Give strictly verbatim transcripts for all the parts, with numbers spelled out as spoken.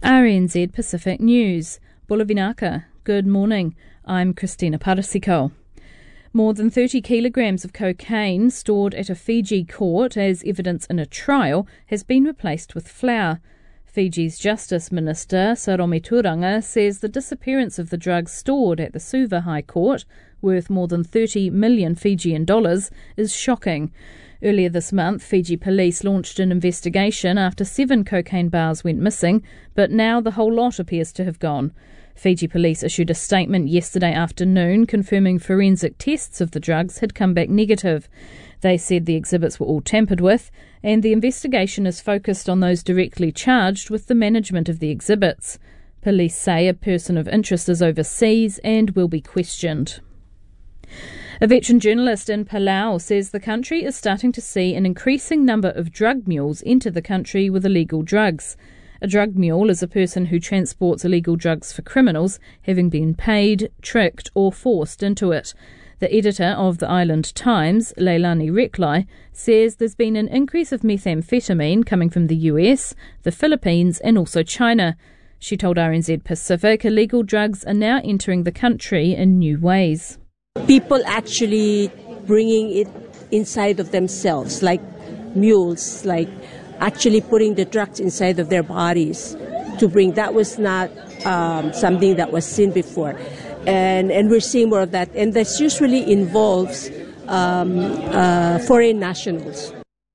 R N Z Pacific News. Bula vinaka. Good morning. I'm Christina Parasiko. More than thirty kilograms of cocaine stored at a Fiji court as evidence in a trial has been replaced with flour. Fiji's Justice Minister Saromi Turanga says the disappearance of the drugs stored at the Suva High Court, worth more than thirty million Fijian dollars, is shocking. Earlier this month, Fiji police launched an investigation after seven cocaine bars went missing, but now the whole lot appears to have gone. Fiji police issued a statement yesterday afternoon confirming forensic tests of the drugs had come back negative. They said the exhibits were all tampered with, and the investigation is focused on those directly charged with the management of the exhibits. Police say a person of interest is overseas and will be questioned. A veteran journalist in Palau says the country is starting to see an increasing number of drug mules enter the country with illegal drugs. A drug mule is a person who transports illegal drugs for criminals, having been paid, tricked or forced into it. The editor of the Island Times, Leilani Reklai, says there's been an increase of methamphetamine coming from the U S, the Philippines and also China. She told R N Z Pacific illegal drugs are now entering the country in new ways. People actually bringing it inside of themselves, like mules, like actually putting the drugs inside of their bodies to bring. That was not um, something that was seen before. And, and we're seeing more of that. And this usually involves um, uh, foreign nationals.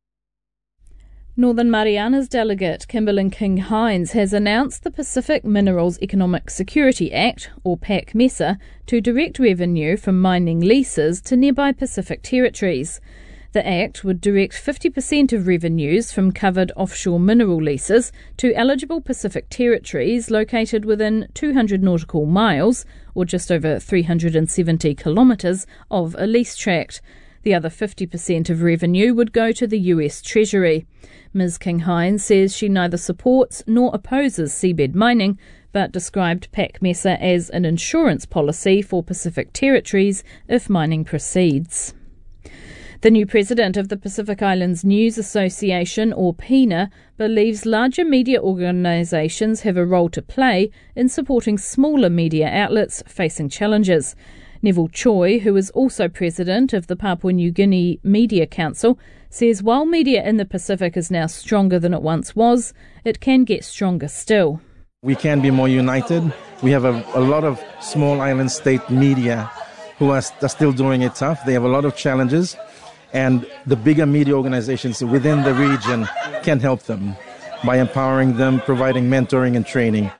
Northern Marianas delegate Kimberlyn King-Hines has announced the Pacific Minerals Economic Security Act, or PAC-MESA, to direct revenue from mining leases to nearby Pacific territories. The Act would direct fifty percent of revenues from covered offshore mineral leases to eligible Pacific territories located within two hundred nautical miles, or just over three hundred seventy kilometres, of a lease tract. The other fifty percent of revenue would go to the U S Treasury. Miz King-Hines says she neither supports nor opposes seabed mining, but described PAC-MESA as an insurance policy for Pacific territories if mining proceeds. The new president of the Pacific Islands News Association, or PINA, believes larger media organisations have a role to play in supporting smaller media outlets facing challenges. Neville Choi, who is also president of the Papua New Guinea Media Council, says while media in the Pacific is now stronger than it once was, it can get stronger still. We can be more united. We have a, a lot of small island state media who are, are still doing it tough. They have a lot of challenges, and the bigger media organizations within the region can help them by empowering them, providing mentoring and training.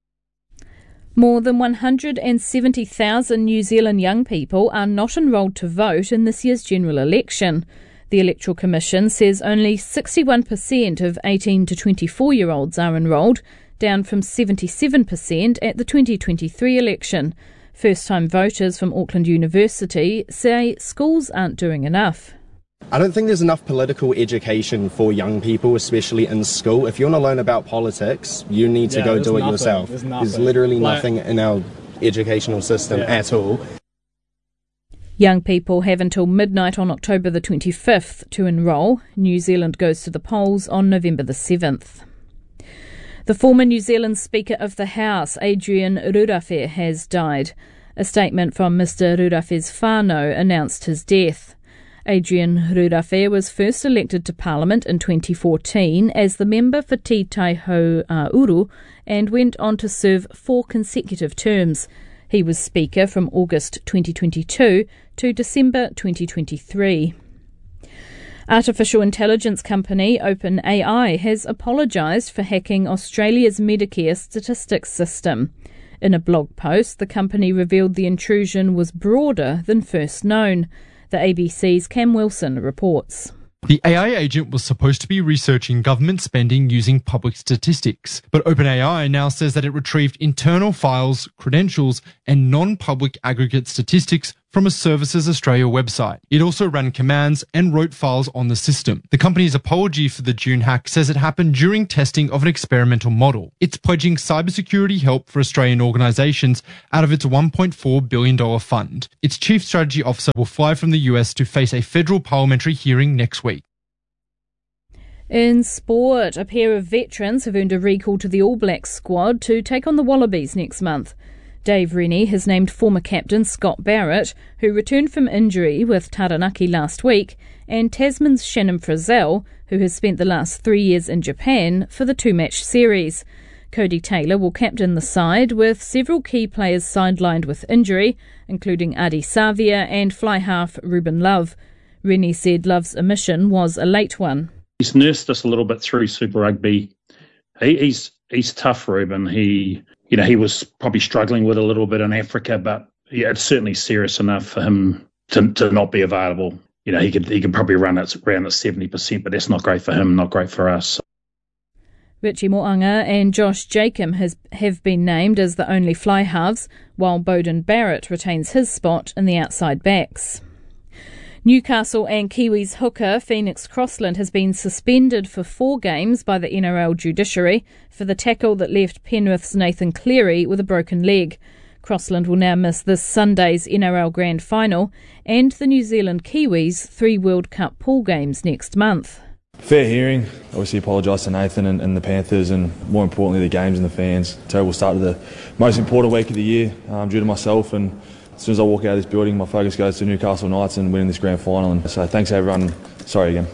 More than one hundred seventy thousand New Zealand young people are not enrolled to vote in this year's general election. The Electoral Commission says only sixty-one percent of eighteen to twenty-four-year-olds are enrolled, down from seventy-seven percent at the twenty twenty-three election. First-time voters from Auckland University say schools aren't doing enough. I don't think there's enough political education for young people, especially in school. If you want to learn about politics, you need to yeah, go do it nothing. yourself. There's, there's literally like, nothing in our educational system yeah. at all. Young people have until midnight on October the twenty-fifth to enrol. New Zealand goes to the polls on November the seventh. The former New Zealand Speaker of the House, Adrian Rurawhi, has died. A statement from Mister Rurawhi's whānau announced his death. Adrian Rurawhi was first elected to Parliament in twenty fourteen as the member for Te Taihoʻauru and went on to serve four consecutive terms. He was Speaker from August twenty twenty-two to December twenty twenty-three. Artificial intelligence company OpenAI has apologised for hacking Australia's Medicare statistics system. In a blog post, the company revealed the intrusion was broader than first known. The A B C's Cam Wilson reports. The A I agent was supposed to be researching government spending using public statistics, but OpenAI now says that it retrieved internal files, credentials, and non-public aggregate statistics from a Services Australia website. It also ran commands and wrote files on the system. The company's apology for the June hack says it happened during testing of an experimental model. It's pledging cybersecurity help for Australian organisations out of its one point four billion dollars fund. Its chief strategy officer will fly from the U S to face a federal parliamentary hearing next week. In sport, a pair of veterans have earned a recall to the All Blacks squad to take on the Wallabies next month. Dave Rennie has named former captain Scott Barrett, who returned from injury with Taranaki last week, and Tasman's Shannon Frizzell, who has spent the last three years in Japan, for the two-match series. Cody Taylor will captain the side, with several key players sidelined with injury, including Adi Savia and fly half Ruben Love. Rennie said Love's omission was a late one. He's nursed us a little bit through Super Rugby. He, he's he's tough, Ruben. He you know he was probably struggling with a little bit in Africa, but yeah, it's certainly serious enough for him to to not be available. You know, he could he could probably run it around at seventy percent, but that's not great for him, not great for us. Richie Mo'unga and Josh Jacob has, have been named as the only fly halves, while Bowden Barrett retains his spot in the outside backs. Newcastle and Kiwis hooker Phoenix Crossland has been suspended for four games by the N R L judiciary for the tackle that left Penrith's Nathan Cleary with a broken leg. Crossland will now miss this Sunday's N R L Grand Final and the New Zealand Kiwis three World Cup pool games next month. Fair hearing. Obviously apologise to Nathan and, and the Panthers, and more importantly the games and the fans. Terrible start to the most important week of the year um, due to myself, and as soon as I walk out of this building, my focus goes to Newcastle Knights and winning this grand final. And so thanks everyone. Sorry again.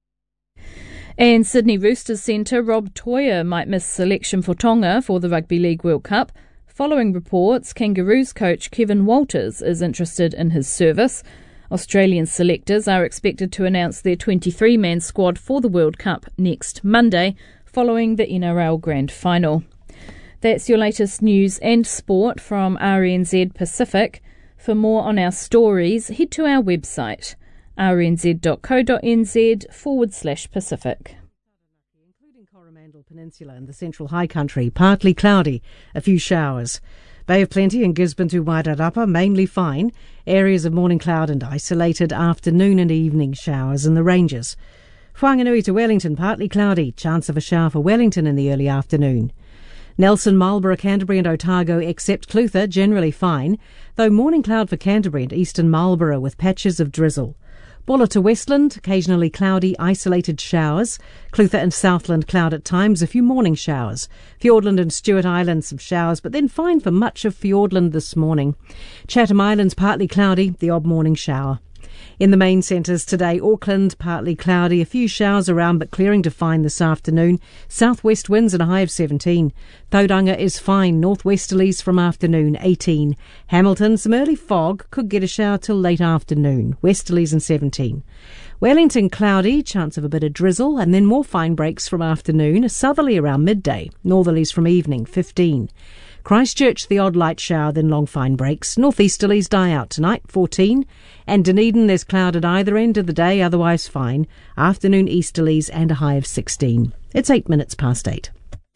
And Sydney Roosters centre Rob Toyer might miss selection for Tonga for the Rugby League World Cup. Following reports, Kangaroos coach Kevin Walters is interested in his service. Australian selectors are expected to announce their twenty-three man squad for the World Cup next Monday, following the N R L Grand Final. That's your latest news and sport from R N Z Pacific. For more on our stories, head to our website, rnz.co.nz forward slash Pacific. Including Coromandel Peninsula and the Central High Country, partly cloudy, a few showers. Bay of Plenty and Gisborne to Wairarapa, mainly fine. Areas of morning cloud and isolated afternoon and evening showers in the ranges. Whanganui to Wellington, partly cloudy, chance of a shower for Wellington in the early afternoon. Nelson, Marlborough, Canterbury and Otago except Clutha, generally fine, though morning cloud for Canterbury and eastern Marlborough with patches of drizzle. Bulla to Westland, occasionally cloudy, isolated showers. Clutha and Southland cloud at times, a few morning showers. Fiordland and Stewart Island some showers, but then fine for much of Fiordland this morning. Chatham Islands partly cloudy, the odd morning shower. In the main centres today, Auckland, partly cloudy, a few showers around but clearing to fine this afternoon. Southwest winds and a high of seventeen. Tauranga is fine, northwesterlies from afternoon, eighteen. Hamilton, some early fog, could get a shower till late afternoon, westerlies and seventeen. Wellington, cloudy, chance of a bit of drizzle, and then more fine breaks from afternoon, a southerly around midday, northerlies from evening, fifteen. Christchurch, the odd light shower, then long fine breaks. Northeasterlies die out tonight, fourteen. And Dunedin, there's cloud at either end of the day, otherwise fine. Afternoon easterlies and a high of sixteen. It's eight minutes past eight.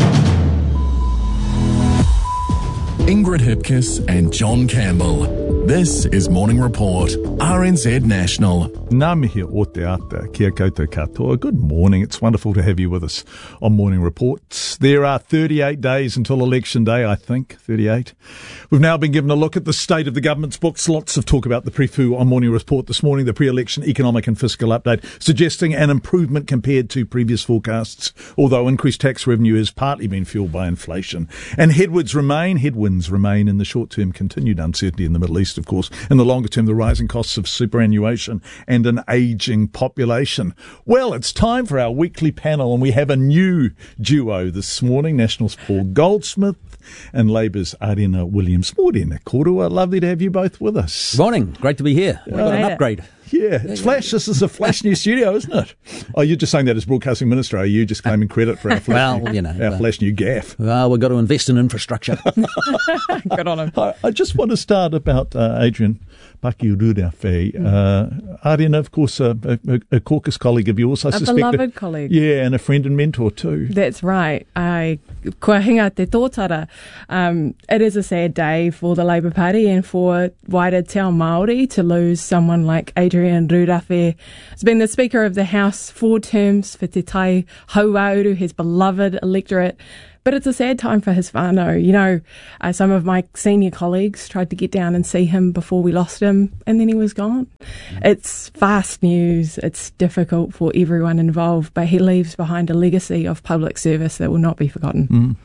Ingrid Hipkiss and John Campbell. This is Morning Report, R N Z National. Ngā mihi o te ata, kia koutou katoa. Good morning. It's wonderful to have you with us on Morning Reports. There are thirty-eight days until Election Day, I think, thirty-eight. We've now been given a look at the state of the government's books. Lots of talk about the Prefu on Morning Report this morning, the pre-election economic and fiscal update, suggesting an improvement compared to previous forecasts, although increased tax revenue has partly been fuelled by inflation. And headwinds remain, headwinds remain in the short term, continued uncertainty in the Middle East, of course. In the longer term, the rising costs of superannuation and an ageing population. Well, it's time for our weekly panel, and we have a new duo this morning. National's Paul Goldsmith and Labour's Arina Williams. Morena Korua, lovely to have you both with us. Morning, great to be here. We've got an upgrade. Yeah, it's Flash. This is a Flash News studio, isn't it? Oh, you're just saying that as Broadcasting Minister, are you? Just claiming credit for our Flash, well, new, you know, our well, Flash New gaff. Well, we've got to invest in infrastructure. Good on him. I, I just want to start about uh, Adrian Pakiururafe. Uh, Arina, of course, a, a, a caucus colleague of yours, I a suspect. A beloved that, colleague. Yeah, and a friend and mentor too. That's right. I, kua hinga te tōtara. Um, it is a sad day for the Labour Party and for wider Te Ao Māori to lose someone like Adrian Rurafe. He's been the Speaker of the House four terms for Te Tai Hauauru, his beloved electorate. But it's a sad time for his whānau. You know, uh, some of my senior colleagues tried to get down and see him before we lost him, and then he was gone. Mm. It's fast news. It's difficult for everyone involved, but he leaves behind a legacy of public service that will not be forgotten. Mm.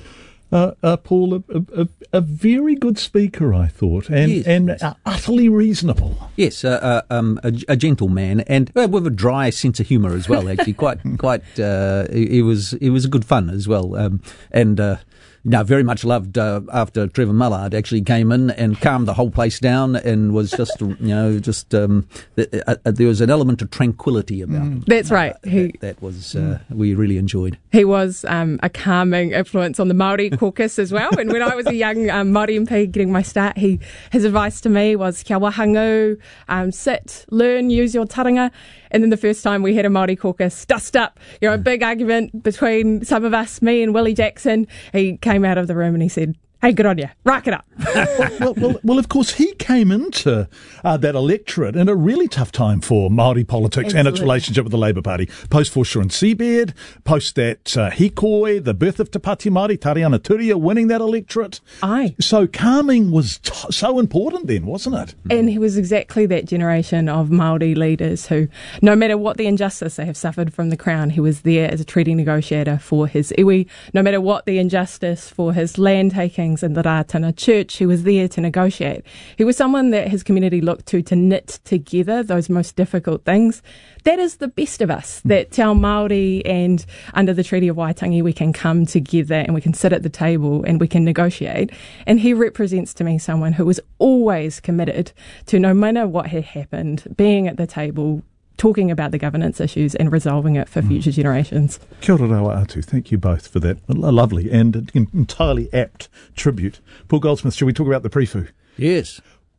Uh, uh, Paul, a, a, a very good speaker, I thought, and, yes, and yes. Uh, utterly reasonable. Yes, uh, uh, um, a, a gentleman, and uh, with a dry sense of humour as well. Actually, quite, quite. Uh, it was, it was good fun as well, um, and. Uh, No, very much loved uh, after Trevor Mallard actually came in and calmed the whole place down and was just, you know, just um, th- uh, there was an element of tranquility about mm. it. That's right. Uh, he, that, that was uh, we really enjoyed. He was um, a calming influence on the Māori caucus as well. And when I was a young um, Māori M P getting my start, he his advice to me was kia wahangu, um, sit, learn, use your taringa. And then the first time we had a Māori caucus, dust up, you know, a big argument between some of us, me and Willie Jackson. He came out of the room and he said, hey, good on you, rack it up. well, well, well, of course, he came into uh, that electorate in a really tough time for Māori politics Absolutely. and its relationship with the Labour Party. Post Forster and Seabed, post that uh, Hikoi, the birth of Te Pāti Māori, Tariana Turia winning that electorate. Aye. So calming was t- so important then, wasn't it? And he was exactly that generation of Māori leaders who, no matter what the injustice they have suffered from the Crown, he was there as a treaty negotiator for his iwi. No matter what the injustice for his land taking in the Rātana Church, he was there to negotiate. He was someone that his community looked to to knit together those most difficult things. That is the best of us, that Te Ao Māori and under the Treaty of Waitangi we can come together and we can sit at the table and we can negotiate. And he represents to me someone who was always committed to, no matter what had happened, being at the table, talking about the governance issues and resolving it for future mm. generations. Kia ora rawa atu. Thank you both for that lovely and entirely apt tribute. Paul Goldsmith, shall we talk about the Prefu? Yes.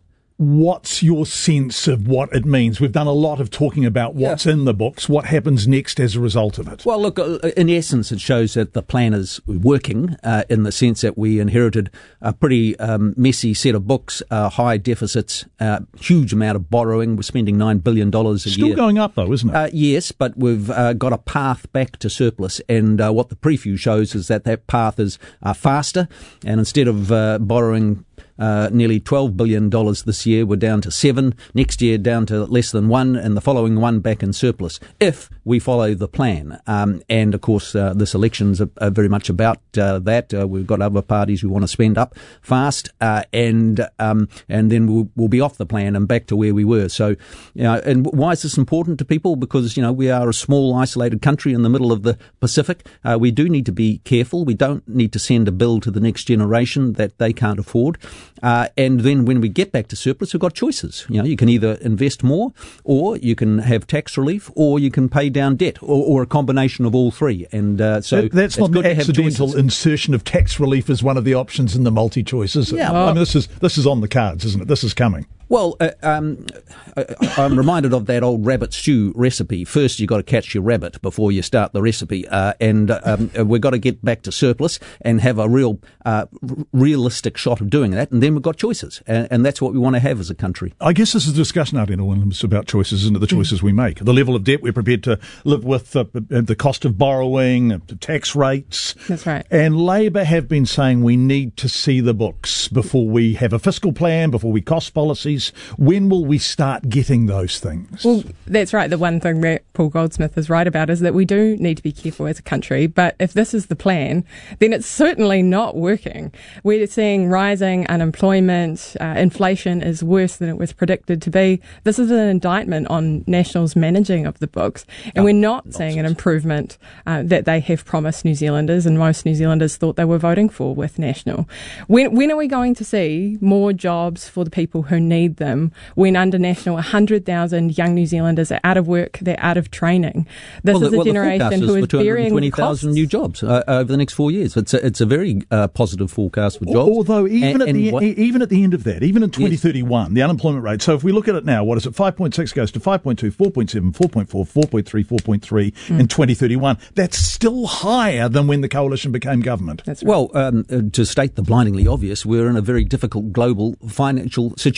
What's your sense of what it means? We've done a lot of talking about what's yeah. in the books. What happens next as a result of it? Well, look, in essence, it shows that the plan is working uh, in the sense that we inherited a pretty um, messy set of books, uh, high deficits, uh, huge amount of borrowing. We're spending nine billion dollars a Still year. Still going up, though, isn't it? Uh, yes, but we've uh, got a path back to surplus. And uh, what the preview shows is that that path is uh, faster. And instead of uh, borrowing Uh, nearly twelve billion dollars this year, we're down to seven. Next year, down to less than one, and the following one back in surplus, if we follow the plan. Um, and, of course, uh, this election's are, are very much about uh, that. Uh, we've got other parties who want to spend up fast, uh, and um, and then we'll, we'll be off the plan and back to where we were. So, you know, and why is this important to people? Because, you know, we are a small, isolated country in the middle of the Pacific. Uh, we do need to be careful. We don't need to send a bill to the next generation that they can't afford. Uh, and then when we get back to surplus, we've got choices. You know, you can either invest more, or you can have tax relief, or you can pay down debt, or, or a combination of all three. And uh, so that, that's not an accidental insertion of tax relief as one of the options in the multi-choice, is it? Yeah, I mean, this is this is on the cards, isn't it? This is coming. Well, uh, um, I, I'm reminded of that old rabbit stew recipe. First, you've got to catch your rabbit before you start the recipe. Uh, and um, we've got to get back to surplus and have a real uh, r- realistic shot of doing that. And then we've got choices. And, and that's what we want to have as a country. I guess this is a discussion, Arlene Williams, about choices, isn't it? The choices mm. we make. The level of debt we're prepared to live with, uh, the cost of borrowing, the tax rates. That's right. And Labor have been saying we need to see the books before we have a fiscal plan, before we cost policies. When will we start getting those things? Well, that's right. The one thing that Paul Goldsmith is right about is that we do need to be careful as a country. But if this is the plan, then it's certainly not working. We're seeing rising unemployment. Uh, inflation is worse than it was predicted to be. This is an indictment on National's managing of the books. And oh, we're not nonsense. seeing an improvement uh, that they have promised New Zealanders and most New Zealanders thought they were voting for with National. When, when are we going to see more jobs for the people who need them? When under National, one hundred thousand young New Zealanders are out of work, they're out of training. This well, is the, a well, generation the who is for bearing two hundred twenty thousand new jobs uh, over the next four years. It's a, it's a very uh, positive forecast for jobs. Although even, and, at the, what, even at the end of that, even in twenty thirty-one, yes. the unemployment rate, so if we look at it now, what is it, five point six goes to five point two, four point seven, four point four, four point three, four point three mm. in twenty thirty-one. That's still higher than when the coalition became government. That's right. Well, um, uh, to state the blindingly obvious, we're in a very difficult global financial situation.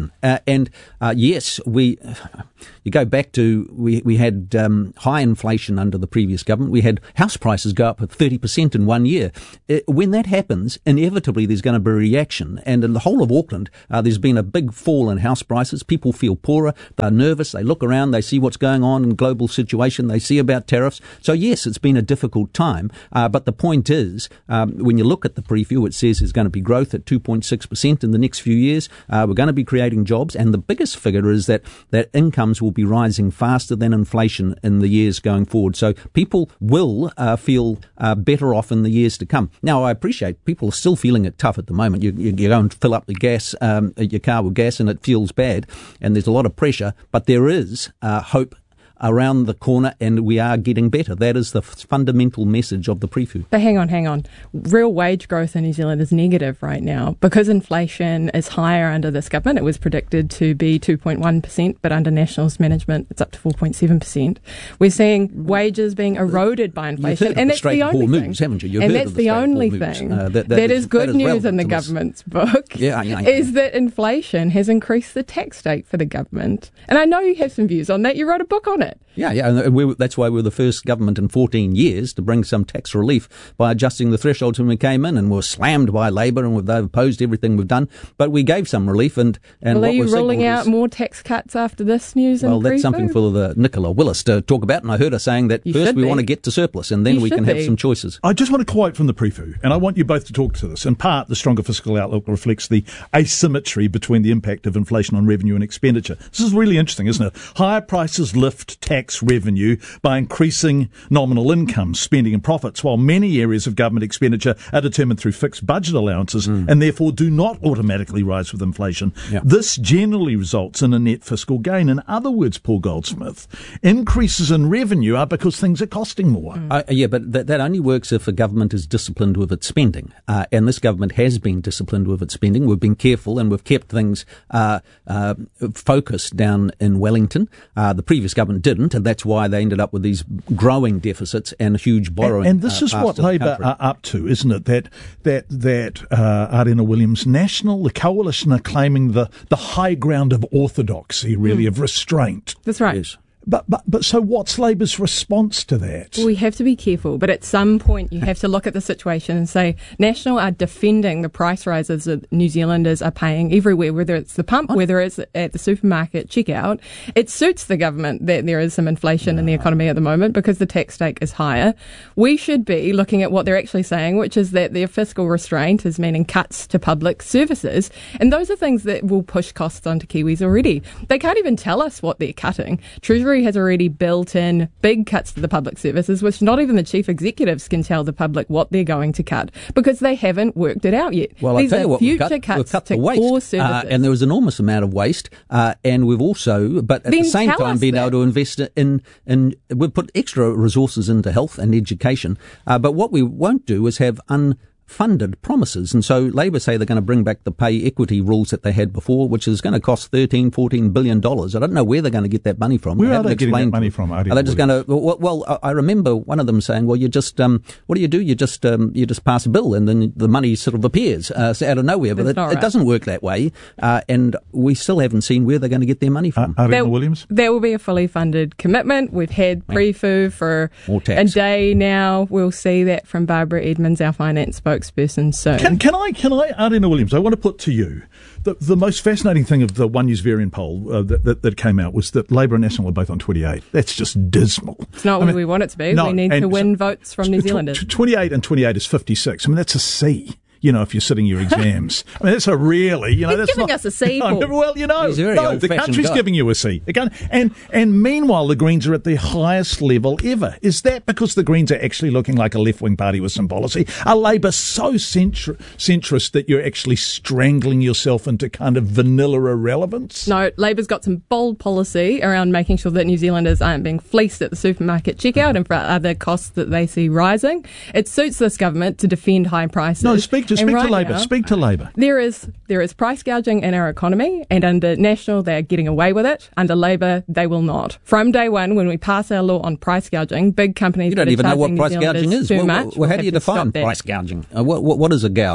inflation. Uh, and uh, yes, we you go back to we we had um, high inflation under the previous government. We had house prices go up at thirty percent in one year. Uh, when that happens, inevitably there's going to be a reaction. And in the whole of Auckland, uh, there's been a big fall in house prices. People feel poorer. They're nervous. They look around. They see what's going on in global situation. They see about tariffs. So yes, it's been a difficult time. Uh, but the point is, um, when you look at the preview, it says there's going to be growth at two point six percent in the next few years. Uh, we're going to be creating jobs. And the biggest figure is that, that incomes will be rising faster than inflation in the years going forward. So people will uh, feel uh, better off in the years to come. Now, I appreciate people are still feeling it tough at the moment. You, you, you go and fill up the gas, um, your car with gas, and it feels bad. And there's a lot of pressure. But there is uh, hope around the corner, and we are getting better. That is the fundamental message of the preview. But hang on, hang on. Real wage growth in New Zealand is negative right now because inflation is higher under this government. It was predicted to be two point one percent, but under National's management, it's up to four point seven percent. We're seeing wages being eroded by inflation, You've heard and of the that's the only thing. Moves, haven't you? You've and heard that's of the, the only moves. thing Uh, that, that, that is, is good that is news in the to government's book. Yeah, yeah, yeah. Is that inflation has increased the tax rate for the government, and I know you have some views on that. You wrote a book on it. Yeah, yeah, and we, that's why we were the first government in fourteen years to bring some tax relief by adjusting the thresholds when we came in, and we were slammed by Labor, and they've opposed everything we've done. But we gave some relief, and, and well, what are you we've rolling out is, more tax cuts after this news? Well, and that's preview? something for the Nicola Willis to talk about, and I heard her saying that You first we be. want to get to surplus, and then You we can be. have some choices. I just want to quote from the preview, and I want you both to talk to this. In part, the stronger fiscal outlook reflects the asymmetry between the impact of inflation on revenue and expenditure. This is really interesting, isn't it? Higher prices lift tax revenue by increasing nominal income, spending and profits, while many areas of government expenditure are determined through fixed budget allowances mm. and therefore do not automatically rise with inflation. Yep. This generally results in a net fiscal gain. In other words, Paul Goldsmith, increases in revenue are because things are costing more. Mm. Uh, yeah, but that, that only works if a government is disciplined with its spending. Uh, and this government has been disciplined with its spending. We've been careful and we've kept things uh, uh, focused down in Wellington. Uh, the previous government didn't, and that's why they ended up with these growing deficits and huge borrowing. And, and this uh, is what Labor country. are up to, isn't it? That that that uh, Arena Williams National, the coalition, are claiming the, the high ground of orthodoxy, really, mm. of restraint. That's right. Yes. But, but but so what's Labor's response to that? Well, we have to be careful, but at some point you have to look at the situation and say National are defending the price rises that New Zealanders are paying everywhere, whether it's the pump, whether it's at the supermarket checkout. It suits the government that there is some inflation no. in the economy at the moment because the tax stake is higher. We should be looking at what they're actually saying, which is that their fiscal restraint is meaning cuts to public services, and those are things that will push costs onto Kiwis already. They can't even tell us what they're cutting. Treasury has already built in big cuts to the public services, which not even the chief executives can tell the public what they're going to cut because they haven't worked it out yet. Well, These I tell are you what, future we've cut, cuts we've cut to the waste, core services. Uh, and there was an enormous amount of waste, uh, and we've also, but at then the same time, been that. able to invest in, in, we've put extra resources into health and education, uh, but what we won't do is have un funded promises. And so Labor say they're going to bring back the pay equity rules that they had before, which is going to cost thirteen, fourteen billion dollars. I don't know where they're going to get that money from. Where they are they getting that money from? Are they just going to, well, well, I remember one of them saying, well, you just, um, what do you do? You just, um, you just pass a bill and then the money sort of appears uh, out of nowhere. But it, right. it doesn't work that way. Uh, and we still haven't seen where they're going to get their money from. Uh, there, Williams? There will be a fully funded commitment. We've had pre-fu for a day now. We'll see that from Barbara Edmonds, our finance spokesperson, soon. Can, can I, can I, Arena Williams, I want to put to you, the, the most fascinating thing of the One News variant poll uh, that, that, that came out was that Labor and National were both on twenty-eight. That's just dismal. It's not I what mean, we want it to be. No, we need to win so, votes from New Zealanders. twenty-eight and twenty-eight is fifty-six. I mean, that's a C. You know, if you're sitting your exams. I mean, that's a really, you know, He's that's giving not, us a C. No, well, you know, no, the country's guy. giving you a C. Again, and and meanwhile, the Greens are at their highest level ever. Is that because the Greens are actually looking like a left-wing party with some policy? Are Labor so centri- centrist that you're actually strangling yourself into kind of vanilla irrelevance? No, Labor's got some bold policy around making sure that New Zealanders aren't being fleeced at the supermarket checkout and for other costs that they see rising. It suits this government to defend high prices. No, speak to, speak right to Labor. Now, Speak to Labor. There is there is price gouging in our economy, and under National they're getting away with it. Under Labor they will not. From day one, when we pass our law on price gouging, big companies you don't even know what New price Zealanders gouging is. Too well, much, well, how we'll do you define price gouging? Uh, what, what what is a gouge?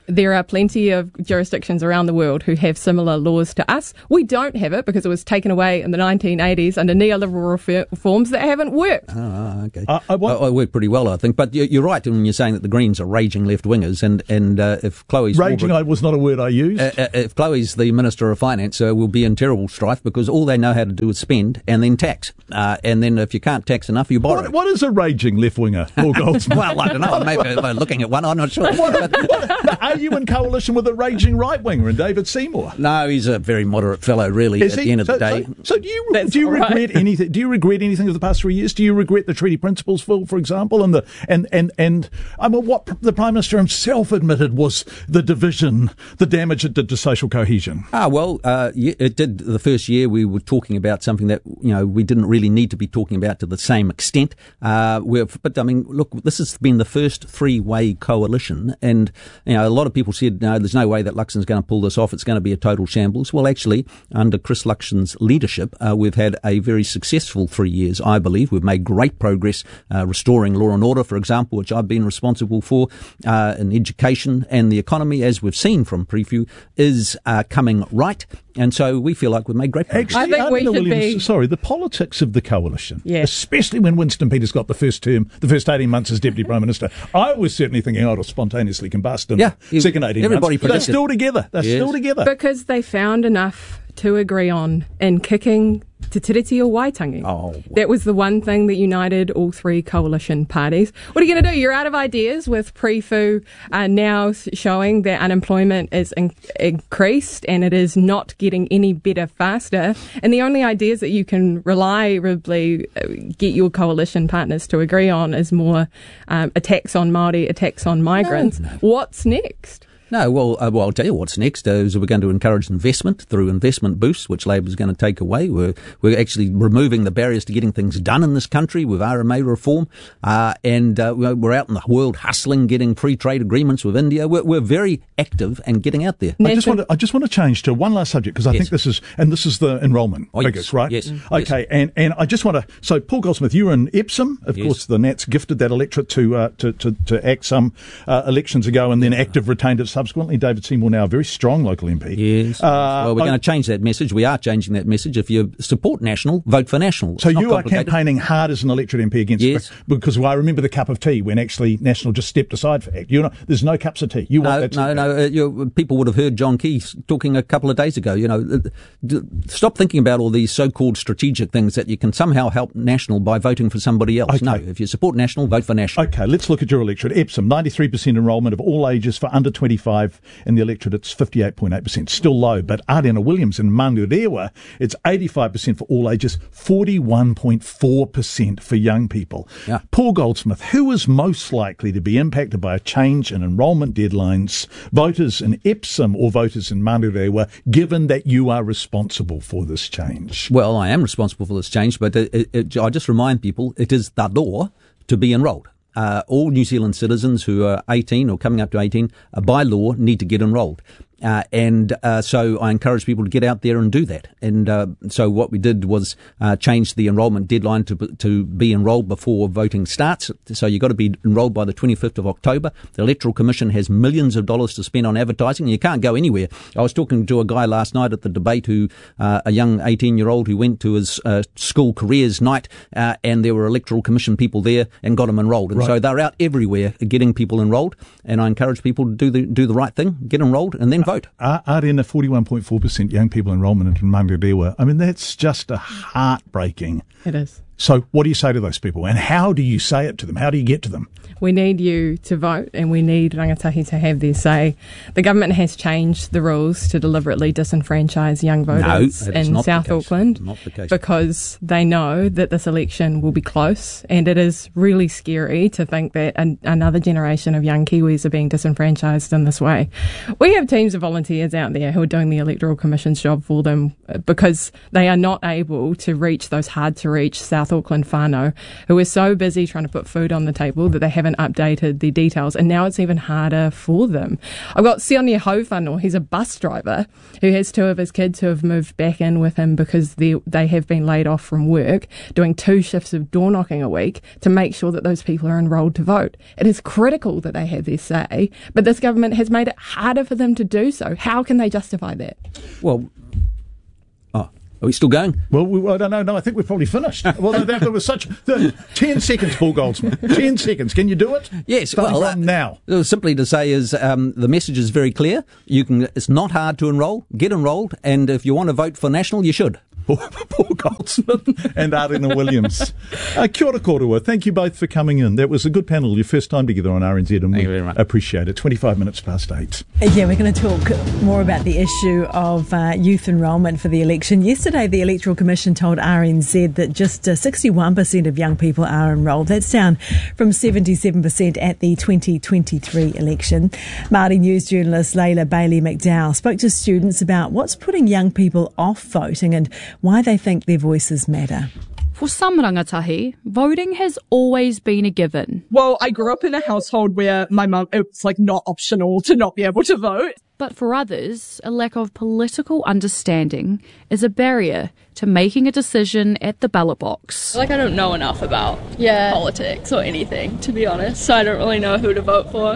There are plenty of jurisdictions around the world who have similar laws to us. We don't have it because it was taken away in the nineteen eighties under neoliberal reforms that haven't worked. Oh, okay. Uh, I, want- I, I worked pretty well, I think. But you, you're right when you're saying that the Greens are raging left-wingers, and, and uh, if Chloe Raging Swarbrick, was not a word I used. Uh, uh, if Chloe's the Minister of Finance, uh, we'll be in terrible strife because all they know how to do is spend and then tax. Uh, and then if you can't tax enough, you borrow. What, what is a raging left-winger, Paul Goldsmith? Well, I don't know. Maybe we're looking at one. I'm not sure. What, what, are you in coalition with a raging right-winger and David Seymour? No, he's a very moderate fellow, really, Is at he? the end of so, the day. So, so do you, That's do you all right. regret anything? Do you regret anything of the past three years? Do you regret the treaty principles, Phil, for example, and the and and and I mean, what the Prime Minister himself admitted was the division, the damage it did to social cohesion? Ah, well, uh, yeah, it did. The first year we were talking about something that, you know, we didn't really need to be talking about to the same extent. Uh, we've, but I mean, look, this has been the first three-way coalition, and you know, a lot of people said, no, there's no way that Luxon's going to pull this off. It's going to be a total shambles. Well, actually, under Chris Luxon's leadership, uh, we've had a very successful three years, I believe. We've made great progress uh, restoring law and order, for example, which I've been responsible for, uh, in education, and the economy, as we've seen from Preview, is uh, coming right. And so we feel like we've made great progress. Actually, I think we Arlena should Williams, be- sorry, the politics of the coalition, Yes. especially when Winston Peters got the first term, the first eighteen months as Deputy Prime Minister, I was certainly thinking, oh, it'll spontaneously combust in Yeah, the second eighteen everybody months. They're predicted. still together. They're Yes. still together. Because they found enough to agree on in kicking Te Tiriti o Waitangi. Oh. That was the one thing that united all three coalition parties. What are you going to do? You're out of ideas with Prefu uh, now s- showing that unemployment is in- increased and it is not getting any better faster. And the only ideas that you can reliably uh, get your coalition partners to agree on is more um, attacks on Māori, attacks on migrants. No, no. What's next? No, well, uh, well, I'll tell you what's next. Uh, is we're going to encourage investment through investment boosts, which Labor's going to take away. We're we're actually removing the barriers to getting things done in this country with R M A reform, uh, and uh, we're out in the world hustling, getting free trade agreements with India. We're, we're very active and getting out there. I just want to, I just want to change to one last subject because I Yes. think this is, and this is the enrolment Oh, yes. figures, right? Yes. Okay, Yes. and, and I just want to, so Paul Goldsmith, you were in Epsom. Of Yes. course, the Nats gifted that electorate to, uh, to, to, to ACT some uh, elections ago, and then Active retained it subsequently. David Seymour now a very strong local M P. Yes. Uh, well, we're I- going to change that message. We are changing that message. If you support National, vote for National. So It's not you are complicated. campaigning hard as an electorate M P against Yes. it, because well, I remember the cup of tea when actually National just stepped aside for ACT. You're not, there's no cups of tea. You want No, that to no, no. Uh, you, people would have heard John Key talking a couple of days ago. You know, uh, d- stop thinking about all these so-called strategic things that you can somehow help National by voting for somebody else. Okay. No, if you support National, vote for National. Okay, let's look at your electorate. Epsom, ninety-three percent enrolment of all ages for under twenty-five. In the electorate, it's fifty-eight point eight percent. Still low, but Ardena Williams in Mangurewa, it's eighty-five percent for all ages, forty-one point four percent for young people. Yeah. Paul Goldsmith, who is most likely to be impacted by a change in enrolment deadlines, voters in Epsom or voters in Mangurewa, given that you are responsible for this change? Well, I am responsible for this change, but it, it, it, I just remind people it is the law to be enrolled. Uh, all New Zealand citizens who are eighteen or coming up to eighteen, uh, by law, need to get enrolled. Uh, and uh, so I encourage people to get out there and do that. And uh, so what we did was uh, change the enrolment deadline to to be enrolled before voting starts. So you've got to be enrolled by the twenty-fifth of October. The Electoral Commission has millions of dollars to spend on advertising. You can't go anywhere. I was talking to a guy last night at the debate, who uh, a young eighteen-year-old who went to his uh, school careers night, uh, and there were Electoral Commission people there and got him enrolled. And Right. so they're out everywhere getting people enrolled. And I encourage people to do the do the right thing, get enrolled, and then vote. Are, are in a forty-one point four percent young people enrolment in Mangurewa? I mean, that's just a heartbreaking. It is. So what do you say to those people, and how do you say it to them? How do you get to them? We need you to vote, and we need rangatahi to have their say. The government has changed the rules to deliberately disenfranchise young voters that is in not the South case. Auckland Not the case. because they know that this election will be close, and it is really scary to think that an, another generation of young Kiwis are being disenfranchised in this way. We have teams of volunteers out there who are doing the Electoral Commission's job for them uh, because they are not able to reach those hard-to-reach South North Auckland whānau who are so busy trying to put food on the table that they haven't updated the details, and now it's even harder for them. I've got Sione Haufano. He's a bus driver who has two of his kids who have moved back in with him because they, they have been laid off from work, doing two shifts of door knocking a week to make sure that those people are enrolled to vote. It is critical that they have their say, but this government has made it harder for them to do so. How can they justify that? Well, oh, are we still going? Well, we, I don't know. No, I think we're probably finished. Well, that, that was such... The, ten seconds, Paul Goldsmith. ten seconds. Can you do it? Yes. Starting well, from now. Uh, simply to say is um, the message is very clear. You can. It's not hard to enrol. Get enrolled, and if you want to vote for National, you should. Paul Goldsmith and Arena Williams. Uh, kia ora kōrua. Thank you both for coming in. That was a good panel. Your first time together on R N Z, and Thank we you very much. appreciate it. twenty-five minutes past eight. Yeah, we're going to talk more about the issue of uh, youth enrolment for the election. Yesterday, the Electoral Commission told R N Z that just uh, sixty-one percent of young people are enrolled. That's down from seventy-seven percent at the twenty twenty-three election. Māori news journalist Leila Bailey McDowell spoke to students about what's putting young people off voting and why they think their voices matter. For some rangatahi, voting has always been a given. Well, I grew up in a household where my mum, it's like not optional to not be able to vote. But for others, a lack of political understanding is a barrier to making a decision at the ballot box. Like, I don't know enough about yeah. politics or anything, to be honest, so I don't really know who to vote for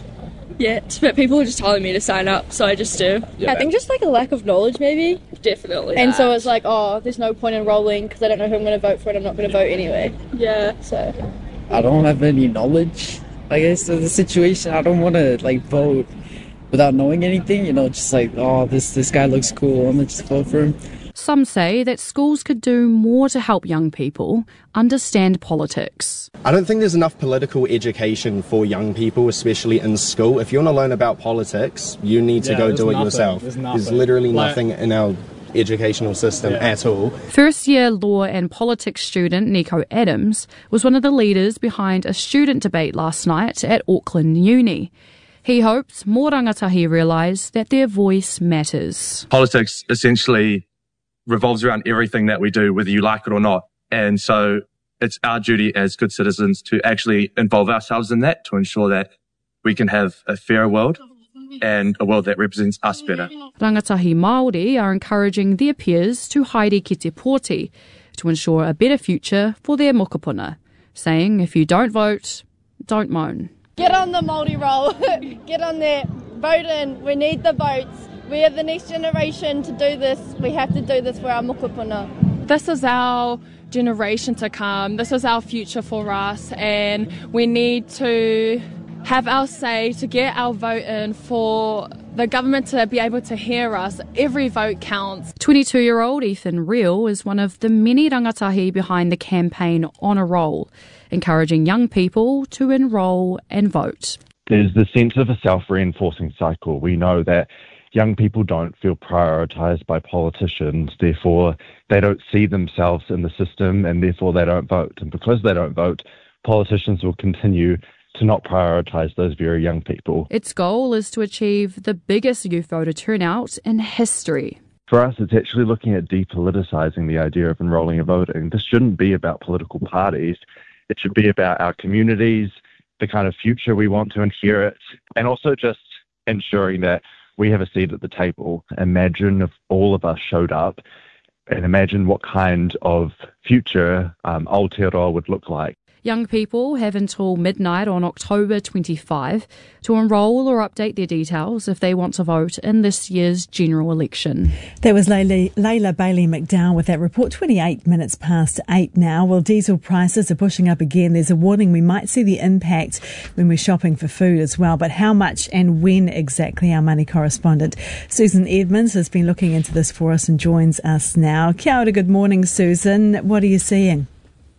yet. But people are just telling me to sign up, so I just do. Yeah. I think just like a lack of knowledge, maybe. Definitely. And that. so it's like, oh, there's no point in enrolling because I don't know who I'm going to vote for and I'm not going to vote anyway. Yeah. So. I don't have any knowledge, I guess, of the situation. I don't want to like vote without knowing anything, you know, just like, oh, this, this guy looks cool, I'm going to just vote for him. Some say that schools could do more to help young people understand politics. I don't think there's enough political education for young people, especially in school. If you want to learn about politics, you need to yeah, go do it nothing. yourself. There's, there's literally like, nothing in our educational system yeah. at all. First year law and politics student Nico Adams was one of the leaders behind a student debate last night at Auckland Uni. He hopes more rangatahi realise that their voice matters. Politics essentially revolves around everything that we do, whether you like it or not. And so it's our duty as good citizens to actually involve ourselves in that to ensure that we can have a fairer world and a world that represents us better. Rangatahi Māori are encouraging their peers to haere ki te pōti to ensure a better future for their mokopuna, saying if you don't vote, don't moan. Get on the Māori roll. Get on there. Vote in. We need the votes. We are the next generation to do this. We have to do this for our mokopuna. This is our generation to come. This is our future for us, and we need to have our say to get our vote in for the government to be able to hear us. Every vote counts. twenty-two-year-old Ethan Reel is one of the many rangatahi behind the campaign On a Roll, encouraging young people to enrol and vote. There's the sense of a self-reinforcing cycle. We know that young people don't feel prioritised by politicians, therefore they don't see themselves in the system and therefore they don't vote. And because they don't vote, politicians will continue to not prioritise those very young people. Its goal is to achieve the biggest youth voter turnout in history. For us, it's actually looking at depoliticising the idea of enrolling and voting. This shouldn't be about political parties. It should be about our communities, the kind of future we want to inherit, and also just ensuring that we have a seat at the table. Imagine if all of us showed up, and imagine what kind of future um, Aotearoa would look like. Young people have until midnight on October twenty-fifth to enrol or update their details if they want to vote in this year's general election. That was Leila, Leila Bailey McDowell with that report. twenty-eight minutes past eight now. Well, diesel prices are pushing up again. There's a warning we might see the impact when we're shopping for food as well. But how much and when exactly? Our money correspondent Susan Edmonds has been looking into this for us and joins us now. Kia ora, good morning, Susan. What are you seeing?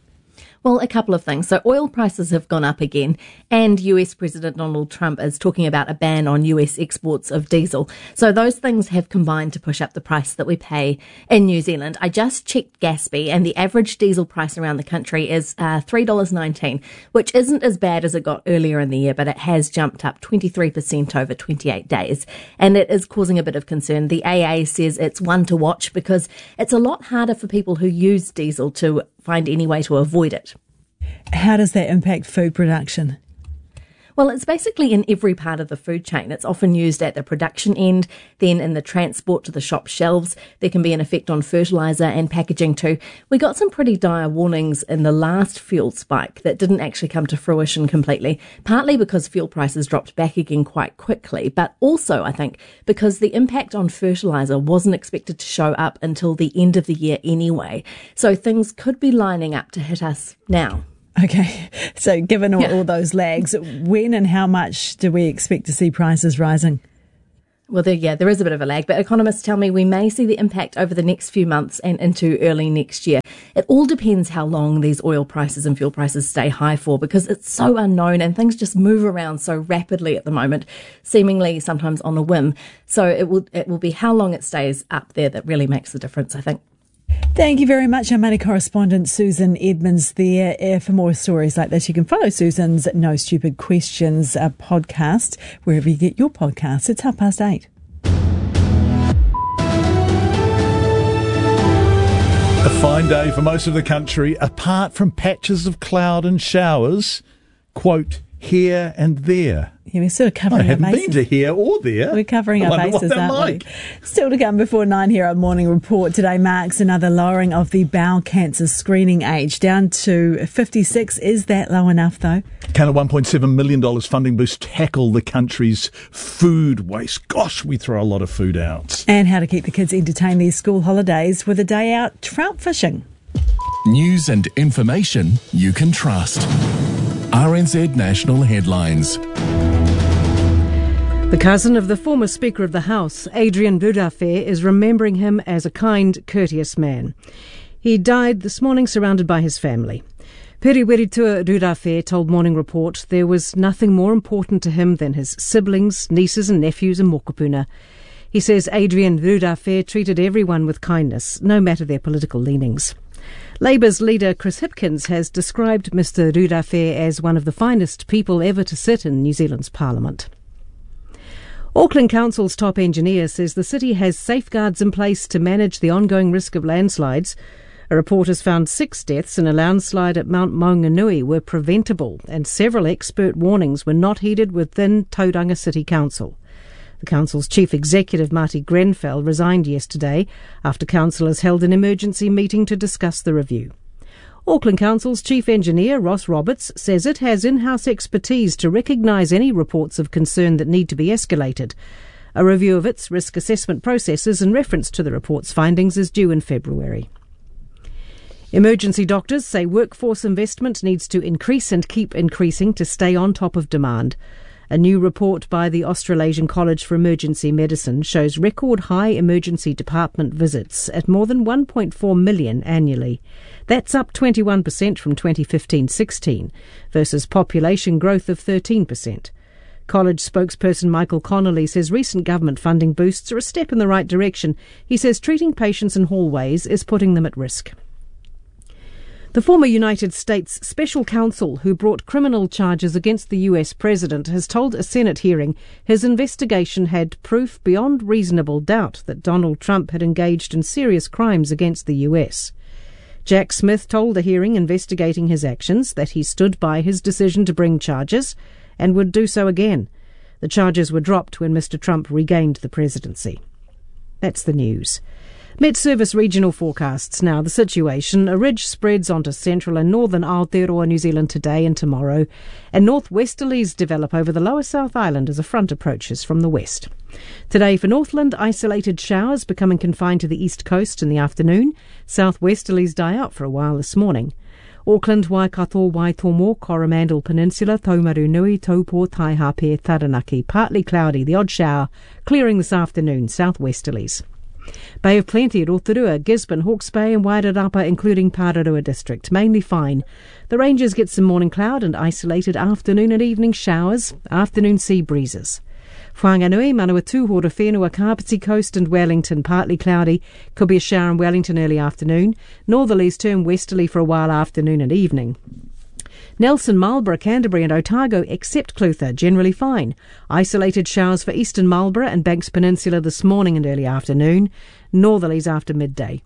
Well, a couple of things. So oil prices have gone up again, and U S President Donald Trump is talking about a ban on U S exports of diesel. So those things have combined to push up the price that we pay in New Zealand. I just checked Gaspy, and the average diesel price around the country is uh, three dollars nineteen, which isn't as bad as it got earlier in the year, but it has jumped up twenty-three percent over twenty-eight days, and it is causing a bit of concern. The A A says it's one to watch because it's a lot harder for people who use diesel to find any way to avoid it. How does that impact food production? Well, it's basically in every part of the food chain. It's often used at the production end, then in the transport to the shop shelves. There can be an effect on fertiliser and packaging too. We got some pretty dire warnings in the last fuel spike that didn't actually come to fruition completely, partly because fuel prices dropped back again quite quickly, but also, I think, because the impact on fertiliser wasn't expected to show up until the end of the year anyway. So things could be lining up to hit us now. Okay, so given all, Yeah. all those lags, when and how much do we expect to see prices rising? Well, there, yeah, there is a bit of a lag, but economists tell me we may see the impact over the next few months and into early next year. It all depends how long these oil prices and fuel prices stay high for, because it's so unknown and things just move around so rapidly at the moment, seemingly sometimes on a whim. So it will it will be how long it stays up there that really makes the difference, I think. Thank you very much, our money correspondent Susan Edmonds there. Uh, for more stories like this, you can follow Susan's No Stupid Questions uh, podcast wherever you get your podcasts. It's half past eight. A fine day for most of the country, apart from patches of cloud and showers, quote, here and there. Yeah, we're sort of covering I haven't our bases. been to here or there. We're covering I our wonder bases, what they're aren't like. we? Still to come before nine here on Morning Report. Today marks another lowering of the bowel cancer screening age down to fifty-six. Is that low enough, though? Can a one point seven million dollars funding boost tackle the country's food waste? Gosh, we throw a lot of food out. And how to keep the kids entertained these school holidays with a day out trout fishing. News and information you can trust. R N Z National Headlines. The cousin of the former Speaker of the House, Adrian Rudafé, is remembering him as a kind, courteous man. He died this morning surrounded by his family. Periweritua Rudafé told Morning Report there was nothing more important to him than his siblings, nieces and nephews in Mokopuna. He says Adrian Rudafé treated everyone with kindness, no matter their political leanings. Labour's leader Chris Hipkins has described Mister Rudafé as one of the finest people ever to sit in New Zealand's Parliament. Auckland Council's top engineer says the city has safeguards in place to manage the ongoing risk of landslides. A report has found six deaths in a landslide at Mount Maunganui were preventable, and several expert warnings were not heeded within Tauranga City Council. The council's chief executive, Marty Grenfell, resigned yesterday after councillors held an emergency meeting to discuss the review. Auckland Council's chief engineer, Ross Roberts, says it has in-house expertise to recognise any reports of concern that need to be escalated. A review of its risk assessment processes in reference to the report's findings is due in February. Emergency doctors say workforce investment needs to increase and keep increasing to stay on top of demand. A new report by the Australasian College for Emergency Medicine shows record high emergency department visits at more than one point four million annually. That's up twenty-one percent from twenty fifteen sixteen versus population growth of thirteen percent. College spokesperson Michael Connolly says recent government funding boosts are a step in the right direction. He says treating patients in hallways is putting them at risk. The former United States special counsel who brought criminal charges against the U S president has told a Senate hearing his investigation had proof beyond reasonable doubt that Donald Trump had engaged in serious crimes against the U S. Jack Smith told the hearing investigating his actions that he stood by his decision to bring charges and would do so again. The charges were dropped when Mister Trump regained the presidency. That's the news. Met Service regional forecasts now. The situation, a ridge spreads onto central and northern Aotearoa, New Zealand today and tomorrow, and northwesterlies develop over the lower South Island as a front approaches from the west. Today for Northland, isolated showers becoming confined to the east coast in the afternoon. Southwesterlies die out for a while this morning. Auckland, Waikato, Waitomo, Coromandel Peninsula, Taumarunui, Taupo, Taihape, Taranaki. Partly cloudy, the odd shower, clearing this afternoon, southwesterlies. Bay of Plenty at Rotorua, Gisborne, Hawke's Bay and Wairarapa, including Pararua District. Mainly fine. The Ranges get some morning cloud and isolated afternoon and evening showers, afternoon sea breezes. Whanganui, Manawatu, Horowhenua, Kapiti Coast and Wellington, partly cloudy. Could be a shower in Wellington early afternoon. Northerlies turn westerly for a while afternoon and evening. Nelson, Marlborough, Canterbury and Otago, except Clutha, generally fine. Isolated showers for eastern Marlborough and Banks Peninsula this morning and early afternoon. Northerlies after midday.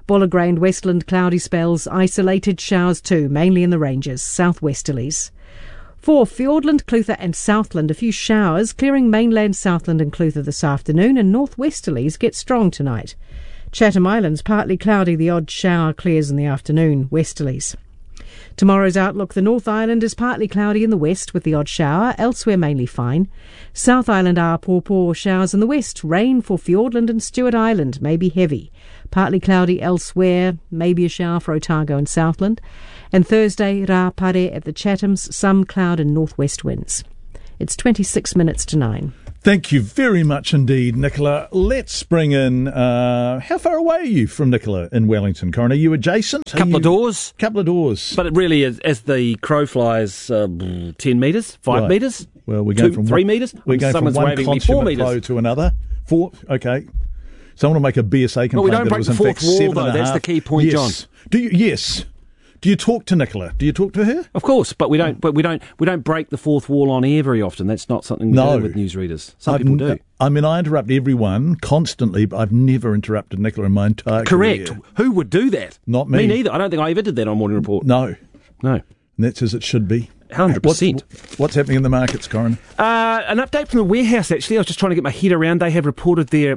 Bullagrey and Westland cloudy spells, isolated showers too, mainly in the ranges, southwesterlies. For Fiordland, Clutha and Southland, a few showers, clearing mainland Southland and Clutha this afternoon, and northwesterlies get strong tonight. Chatham Islands, partly cloudy, the odd shower clears in the afternoon, westerlies. Tomorrow's outlook, the North Island is partly cloudy in the west with the odd shower, elsewhere mainly fine. South Island are pawpaw showers in the west, rain for Fiordland and Stewart Island, may be heavy. Partly cloudy elsewhere, maybe a shower for Otago and Southland. And Thursday, Rā Pare at the Chathams, some cloud and northwest winds. It's twenty-six minutes to nine. Thank you very much indeed, Nicola. Let's bring in, uh, how far away are you from Nicola in Wellington, Corin? Are you adjacent? A couple you, of doors. couple of doors. But it really is, as the crow flies, uh, ten metres, five Right. metres, Well, we're going two, from three one, metres. We're going Someone's from one waving me four consummate metres. pro to another. Four, okay. Someone will make a B S A complaint. But we don't that break it was the in fourth fact wall, seven though. and a That's half. the key point, Yes. John. Do you? Yes. Do you talk to Nicola? Do you talk to her? Of course, but we don't. But we don't. We don't break the fourth wall on air very often. That's not something we No. do with newsreaders. Some I've people n- do. I mean, I interrupt everyone constantly, but I've never interrupted Nicola in my entire Correct. career. Who would do that? Not me. Me neither. I don't think I ever did that on Morning Report. No. No. And that's as it should be. one hundred percent. What's, what's happening in the markets, Corin? Uh, an update from the warehouse, actually. I was just trying to get my head around. They have reported their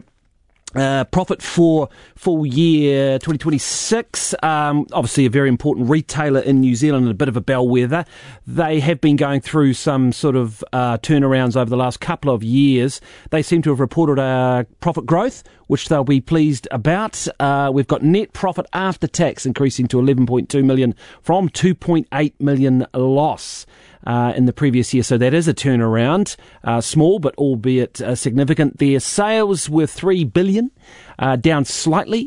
uh, profit for full year twenty twenty-six. Um, obviously, a very important retailer in New Zealand and a bit of a bellwether. They have been going through some sort of uh, turnarounds over the last couple of years. They seem to have reported a profit growth, which they'll be pleased about. Uh, we've got net profit after tax increasing to eleven point two million from two point eight million loss uh, in the previous year. So that is a turnaround, uh, small but albeit uh, significant. Their sales were three billion, uh, down slightly.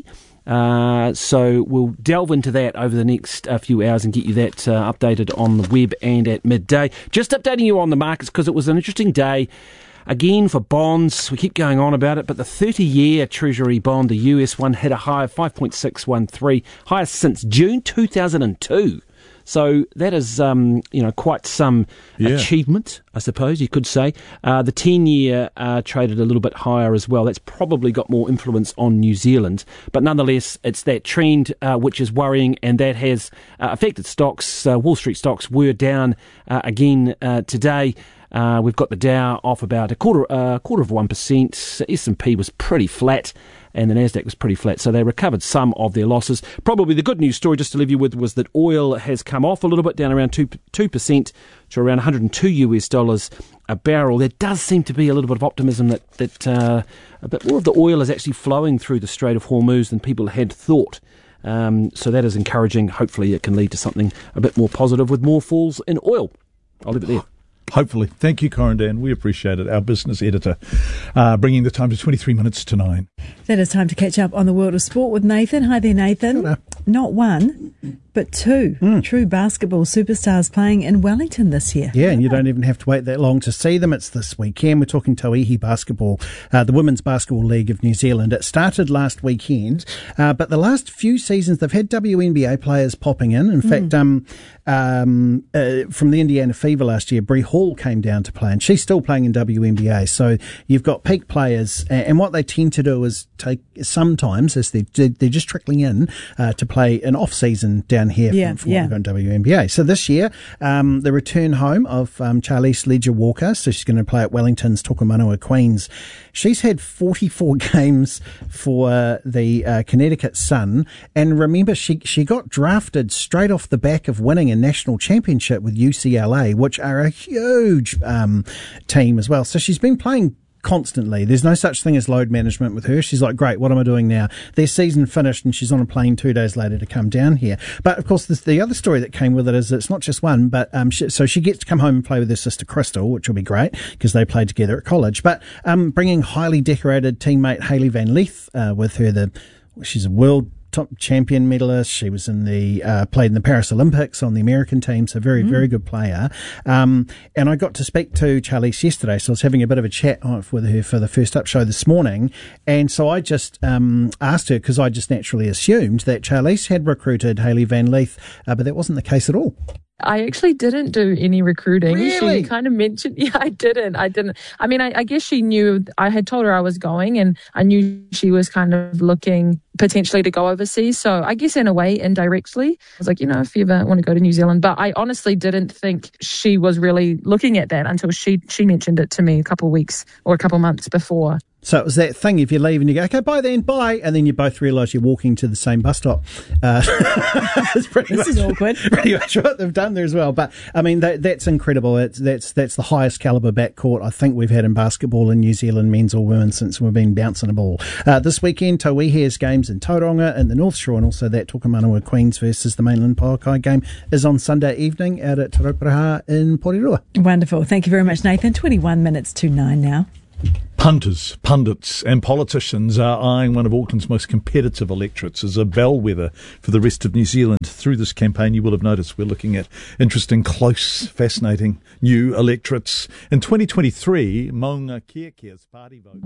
Uh, so we'll delve into that over the next uh, few hours and get you that uh, updated on the web and at midday. Just updating you on the markets because it was an interesting day. Again, for bonds, we keep going on about it, but the thirty-year Treasury bond, the U S one, hit a high of five point six one three, highest since June two thousand two. So that is, um, you know, quite some Yeah. achievement, I suppose you could say. Uh, the ten-year uh, traded a little bit higher as well. That's probably got more influence on New Zealand. But nonetheless, it's that trend uh, which is worrying, and that has uh, affected stocks. Uh, Wall Street stocks were down uh, again uh, today. Uh, we've got the Dow off about a quarter, uh, quarter of one percent. S and P was pretty flat, and the Nasdaq was pretty flat. So they recovered some of their losses. Probably the good news story, just to leave you with, was that oil has come off a little bit, down around two two percent to around one hundred two US dollars a barrel. There does seem to be a little bit of optimism that that uh, a bit more of the oil is actually flowing through the Strait of Hormuz than people had thought. Um, so that is encouraging. Hopefully, it can lead to something a bit more positive with more falls in oil. I'll leave it there. Hopefully. Thank you, Corin Dan. We appreciate it. Our business editor, uh, bringing the time to twenty-three minutes to nine. That is time to catch up on the world of sport with Nathan. Hi there, Nathan. Hello. Not one, but two mm. true basketball superstars playing in Wellington this year. Yeah, and you don't even have to wait that long to see them. It's this weekend. We're talking Tauihi Basketball, uh, the Women's Basketball League of New Zealand. It started last weekend, uh, but the last few seasons they've had W N B A players popping in. In mm. fact, um, um, uh, from the Indiana Fever last year, Bree Hall came down to play, and she's still playing in W N B A. So you've got peak players, and what they tend to do is take sometimes, as they're, they're just trickling in uh, to play an off-season down here yeah, from, from yeah. Oregon W N B A. So this year, um, the return home of um, Charlize Ledger-Walker, so she's going to play at Wellington's Tokomanua Queens. She's had forty-four games for uh, the uh, Connecticut Sun, and remember, she, she got drafted straight off the back of winning a national championship with U C L A, which are a huge um, team as well. So she's been playing constantly. There's no such thing as load management with her. She's like, great, what am I doing now? Their season finished and she's on a plane two days later to come down here. But of course, this, the other story that came with it is it's not just one, but um, she, so she gets to come home and play with her sister Crystal, which will be great because they played together at college. But um, bringing highly decorated teammate Hailey Van Lith uh, with her, the she's a world top champion medalist. She was in the uh, played in the Paris Olympics on the American team, so very mm. very good player. Um, and I got to speak to Charlize yesterday, so I was having a bit of a chat with her for the First Up show this morning. And so I just um, asked her, because I just naturally assumed that Charlize had recruited Hailey Van Lith, uh, but that wasn't the case at all. I actually didn't do any recruiting. Really? She kind of mentioned, yeah, I didn't. I didn't. I mean, I, I guess she knew, I had told her I was going, and I knew she was kind of looking potentially to go overseas. So I guess in a way, indirectly, I was like, you know, if you ever want to go to New Zealand. But I honestly didn't think she was really looking at that until she, she mentioned it to me a couple of weeks or a couple of months before. So it was that thing, if you leave and you go, okay, bye then, bye, and then you both realise you're walking to the same bus stop. Uh, it's pretty this much, is awkward. Pretty much what they've done there as well. But, I mean, that, that's incredible. It's, that's that's the highest calibre backcourt I think we've had in basketball in New Zealand, men's or women's, since we've been bouncing a ball. Uh, this weekend, Tauihe's games in Tauranga in the North Shore, and also that Tokomanawa Queens versus the Mainland Paukai game is on Sunday evening out at Te Rauparaha in Porirua. Wonderful. Thank you very much, Nathan. twenty-one minutes to nine now. Punters, pundits and politicians are eyeing one of Auckland's most competitive electorates as a bellwether for the rest of New Zealand. Through this campaign, you will have noticed we're looking at interesting, close, fascinating new electorates. In twenty twenty-three, Maunga Kiakia's party vote.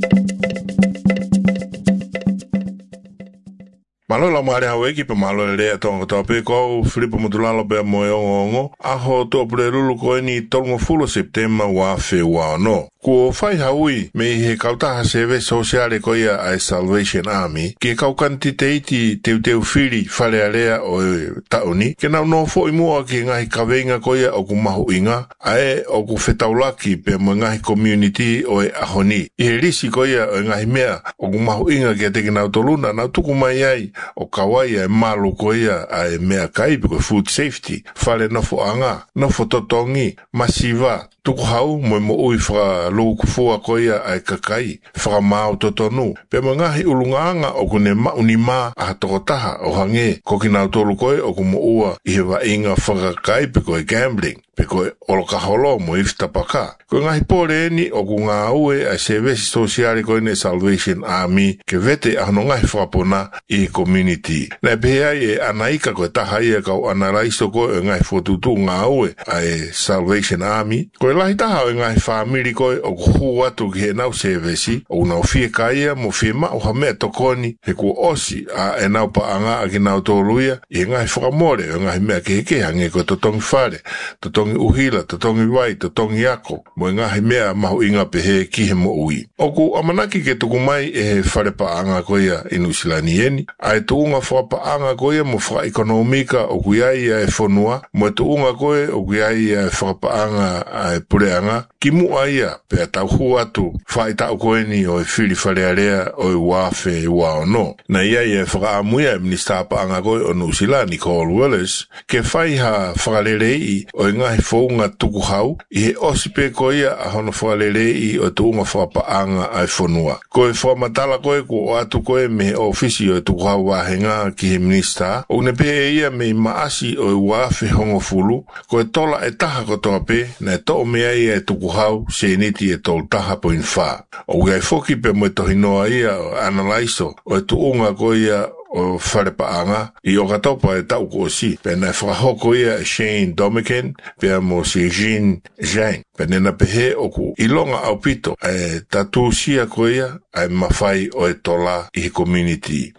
Malo la mare hawe ki pe malo le tonga tope ko Filipo Mutulalo pe mo ongo aho to prelulu ko ni tongo fulo September wa fe wa no ko fai haui me he kauta ha seve sociale ko ia a Salvation Army ke kau kantiteiti te te fili fale alea o tauni ke na no fo imo ki ngai kavenga ko ia o ku mahu inga ae o ku fetaulaki pe mo ngai community o e ahoni e risi ko ia o ngai mea o ku mahu inga ke te na toluna na tuku mai ai o kawaia e malu ko ia a e mea kai pe ko food safety fale no fo anga no fo totongi masiva tuku hau mo mo ui fra lo ku fo ko ia ai kakai fra mau totonu pe mo ngahi ulunganga o ku ne mauni ma a tokotaha o hange ko kina tolu ko o ku mo ua i wa inga fra kai pe ko gambling pe ko o ka holo mo ifta paka ko ngahi pore ni o ku nga ue a service social ko ne Salvation Army ke vete a no ngahi fra pona i community na pe ai anaika ko taha ia ka analaiso ko ngahi fotutu nga ue ai Salvation Army ko lai taha o ngai family ko o ku atu ke na service o na fie kaia mo fie ma o ha me tokoni he ku osi a e na pa anga a ki na toluia e ngai framore o ngai me ke ke hange ko totong fare totong uhila totong wai totong yako mo ngai me ma ho inga pe he ki he mo ui o ku amanaki ke tuku mai e fare pa anga ko ia inusilani eni ai tu nga fa pa anga ko ia mo fra economica o ku ia e fonua mo tu nga ko o ku ia e fa pa anga ai pureanga ki mu aia pe tau hu atu fai tau koeni o e fili falearea o e wafe e wao no na ia e whaka amuia e minista pa anga koe o Nusila Nicole Willis ke fai ha whakalelei o e ngahi whaunga tuku hau i he osipe koia a hono whakalelei o tu unga whakapaanga ai whanua koe whamatala koe ko o atu koe me he ofisi o e tuku hau wahenga ki he minista o ne pe e ia me maasi o e wafe hongo fulu koe tola e taha kotoa pe na e to mea ia e tuku hau se niti e tol taha po in wha. O gai foki pe mo e tohinoa ia o analaiso o e tuunga ko ia o wharepaanga i o katopa e tau ko si. Pe na whakahoko ia e Shane Domican pe mo si Jean Zhang. Pe nena pehe o ku ilonga au pito e tatu sia ko ia e mawhai o e tola i he community.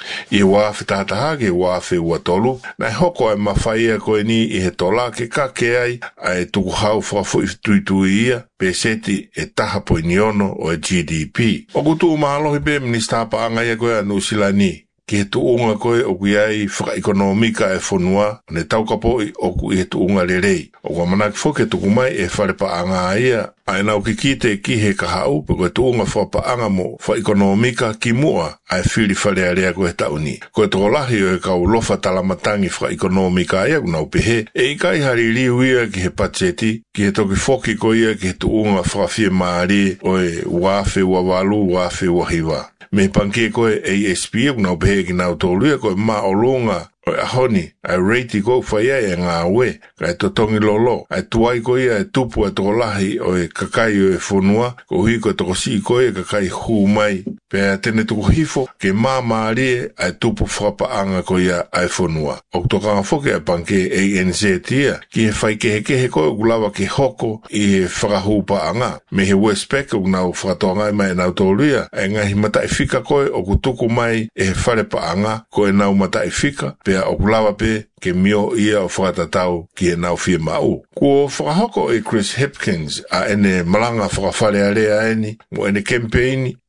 I wafe tātaha ke wafe ua tolu, nai hoko e mawhaia koe ni i he tola ke kake ai a e tuku hau whafu i tuitui ia, pe seti e taha po iniono o e G D P. O kutu umahalohi pe minista pa anga ia koe a Nusilani, ki he tuunga koe o kui ai whakaekonomika e whanua, ne taukapo i o ku i he tuunga lerei. O kua manaki fo ke tuku mai e whare pa anga ia, ai nau ki kite ki he kahau, pe koe tuunga whapa anga mo whaekonomika ki mua, ai whiri whare area koe tauni. Koe toko lahi o e kau lofa talamatangi whaekonomika ia kunau pehe, e i kai hari liu ia ki he pacheti, ki he toki foki ko ia ki he tuunga whawhia maari o e wafe wawalu, wafe wahiwa. Me panke koe A S P kunau pehe ki nau tōluia koe ma o lunga, o e ahoni, ai reiti kou whai ai e ngā ue, kai totongi lolo, ai tuai ko ia e tupu e toko lahi o e kakai o e whonua, ko hui ko toko si ko e kakai hū mai, pe a tene toko hifo, ke mā maarie ai tupu whapaanga ko ia ai whonua. O toka ngā whoke a panke A N Z tia, ki he whai kehe kehe ko e kulawa ke hoko i he whakahūpaanga, me he Westpac o nau whakatoangai mai nau tōluia, e ngahi matai whika koe o kutuku mai e he wharepaanga, ko e nau matai whika, pe o kulawa pe ke mio ia o whakatatau ki e nau whia mau. Ko whakahoko e Chris Hipkins a ene malanga whakawhare area eni, mo ene campaigni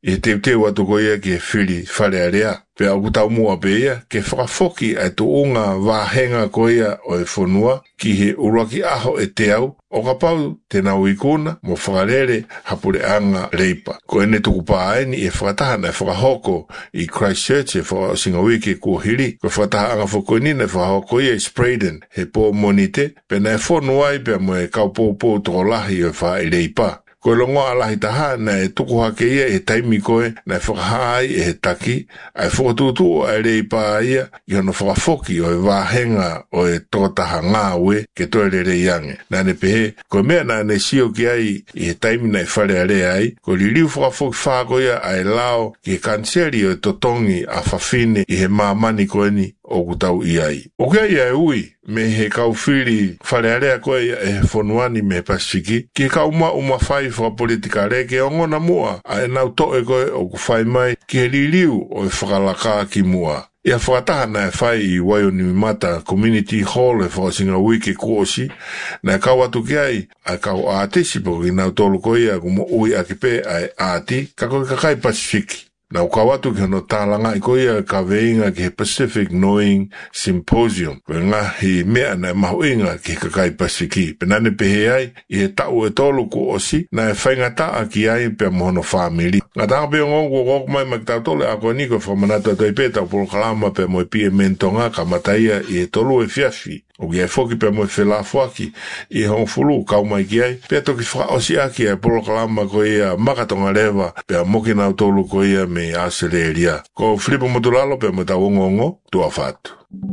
e te te watu ko ia ke whiri whare area. Pea o kutau mua pe ia, ke whakafoki ai tu unga wahenga ko ia o e whanua, ki he uraki aho e te au, o ka pau te nau ikuna, mo whakarere hapure anga reipa. Ko ene tuku pāeni e whakatahana e whakahoko i Christchurch e whakasinga wiki kua hiri, ko whakataha anga whakoinina e whakahoko ia i Spraden, he pō monite, pena e whanua i pia mo e kaupōpō toko lahi o wha i reipa. Ko longo alahi taha na e tuku hake ia e taimi koe na e whakahai e he taki, ai whakatutu o e rei pā ia i hono whakafoki o e wāhenga o e totaha ngā ue ke toe re rei ange. Nā ne pehe, ko mea nā ne sio ki ai i he taimi na e whare a rea ai, ko li riu whakafoki whako ia ai lao ki he kanseri o e totongi a whawhine i he māmani koe ni o kutau i ai. O kia ia e ui, me he kauwhiri wharearea koe ia e he whonuani me Pasifiki, ki he kauma uma whai whakapolitika reke o ngona mua, a e nau toe koe o ku whai mai ki he liliu o e whakalaka ki mua. Ia whakataha na e whai i Waionimata Community Hall e whakasinga wiki kuosi, na e kau atu ki ai, a kau ātisi po ki nau tolu koe ia kumo ui akipe ai āti, kako kakai Pasifiki. Na o kawatu ki hono tālanga i koia ka veinga ki he Pacific Knowing Symposium. Koe ngahi mea na e mahu inga ki he kakai Pasifiki. Penane pehe ai i he tau e tolu ku osi na e whainga taa ki ai pe mohono whamiri. Ngā tanga pe o ngongu o koku mai mak tau tole a koe niko whamanatu a toi peta o polo kalama pe mo e pie mentonga ka mataia i he tolu e fiafi. O ki ai foki pe mo e whelafuaki i hong fulu kau mai ki ai. Pea toki whaka osi aki ai polo kalama ko ia makatonga lewa pe a moki nau tolu ko ia me Australia. Ko Filipo Motulalo pe mo tau ongongo tua whatu.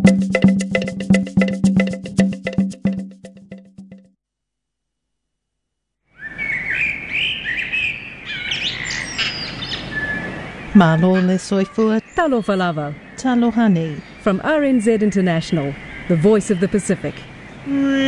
Malo le soifua talo falavo, talo hani. From R N Z International, the voice of the Pacific.